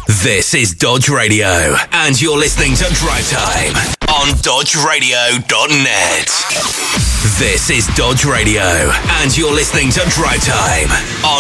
This is Dodge Radio, and you're listening to Drive Time on DodgeRadio.net. This is Dodge Radio, and you're listening to Drive Time on